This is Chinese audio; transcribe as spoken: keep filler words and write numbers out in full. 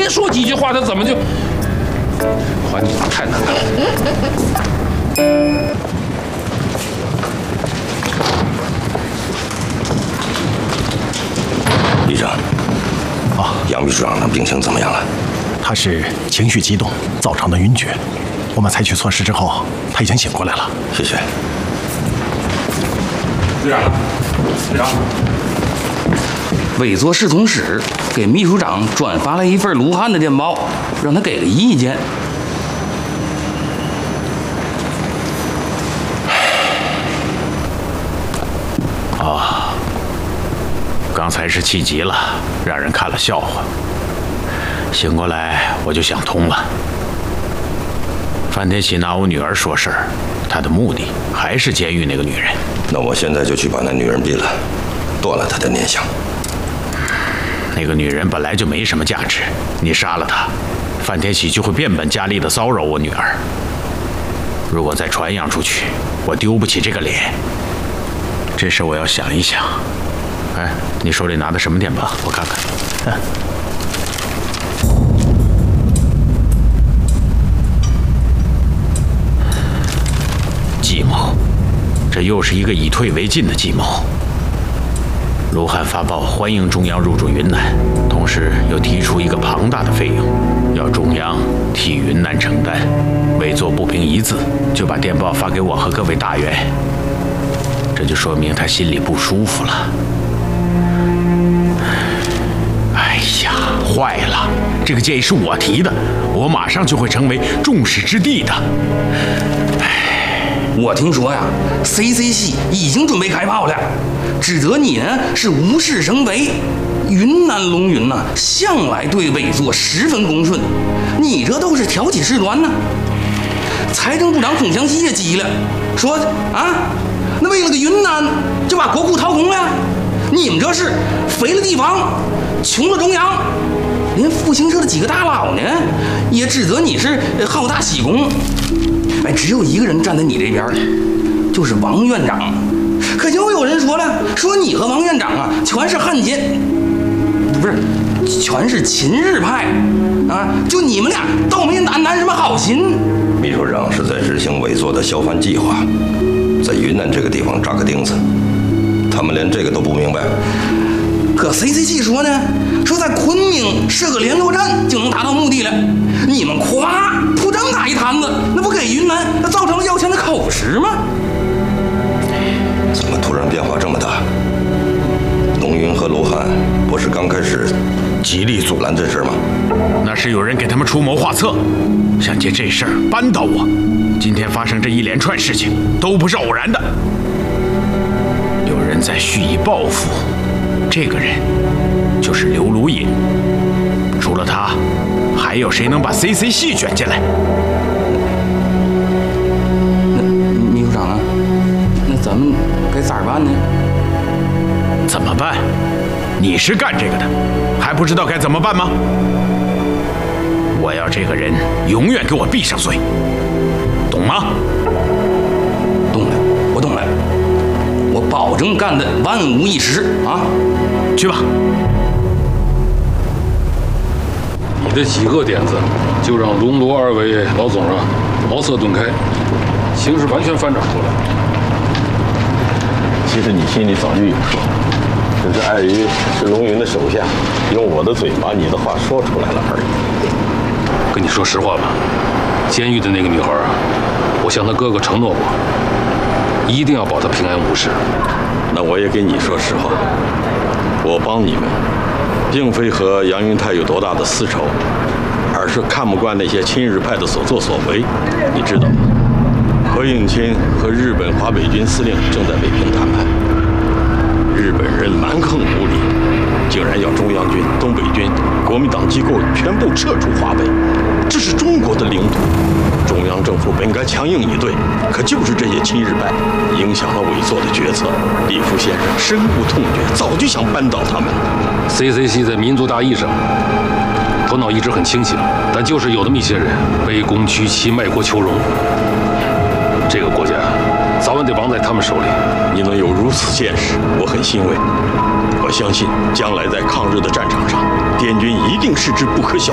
没说几句话，他怎么就……还你妈太难看了。 旅长， 啊， 杨秘书长的病情怎么样了？ 他是情绪激动造成的晕厥，我们采取措施之后，他已经醒过来了。 谢谢。 队长，队长， 委座侍从室给秘书长转发了一份卢汉的电报，让他给个意见。 啊，刚才是气急了，让人看了笑话。醒过来我就想通了。范天喜拿我女儿说事儿，他的目的还是监狱那个女人。 那我现在就去把那女人毙了，断了她的念想。 那个女人本来就没什么价值，你杀了她，范天喜就会变本加厉地骚扰我女儿。如果再传扬出去，我丢不起这个脸。这事我要想一想。哎，你手里拿的什么电报？我看看。嗯计谋，这又是一个以退为进的计谋。卢汉发报欢迎中央入驻云南，同时又提出一个庞大的费用，要中央替云南承担。委座不凭一字，就把电报发给我和各位大员，这就说明他心里不舒服了。哎呀，坏了！这个建议是我提的，我马上就会成为众矢之的的。 我听说呀 ，C C 系已经准备开炮了，指责你呢是无事生非。云南龙云呐、啊，向来对委座十分恭顺，你这都是挑起事端呢。财政部长孔祥熙也急了，说啊，那为了个云南就把国库掏空了，你们这是肥了地方，穷了中央。连复兴社的几个大佬呢，也指责你是好大喜功。哎，只有一个人站在你这边，就是王院长。可就有人说了，说你和王院长啊，全是汉奸，不是，全是秦日派啊！就你们俩倒没难难什么好心。 秘书长是在执行委座的削藩计划，在云南这个地方扎个钉子，他们连这个都不明白。 可 C C 系说呢，说在昆明设个联络站就能达到目的了。你们夸铺这么大一摊子，那不给云南那造成了要钱的口实吗？ 怎么突然变化这么大？龙云和卢汉不是刚开始极力阻拦这事吗？ 那是有人给他们出谋划策，想借这事儿扳倒我。今天发生这一连串事情都不是偶然的，有人在蓄意报复。这个人就是刘如隐，除了他，还有谁能把 C C 系卷进来？ 那秘书长啊，那咱们该咋办呢？ 怎么办？你是干这个的，还不知道该怎么办吗？我要这个人永远给我闭上嘴，懂吗？ 懂了，我懂了，我保证干得万无一失啊！ 去吧。 你的几个点子，就让龙罗二位老总啊茅塞顿开，形势完全翻转过来。 其实你心里早就有数，只是碍于是龙云的手下，用我的嘴把你的话说出来了而已。 跟你说实话吧，监狱的那个女孩啊，我向她哥哥承诺过，一定要保她平安无事。 那我也跟你说实话，我帮你们，并非和杨云泰有多大的私仇，而是看不惯那些亲日派的所作所为，你知道吗？何应钦和日本华北军司令正在北平谈判，日本人蛮横无理，竟然要中央军、东北军、国民党机构全部撤出华北，这是中国的领土，中央政府本该强硬以对，可就是这些亲日派影响了委座的决策。李福先生深恶痛绝，早就想扳倒他们。 C C 系在民族大义上头脑一直很清醒，但就是有那么一些人卑躬屈膝、卖国求荣，这个国家早晚得亡在他们手里。 你能有如此见识，我很欣慰。我相信将来在抗日的战场上，滇军一定是支不可小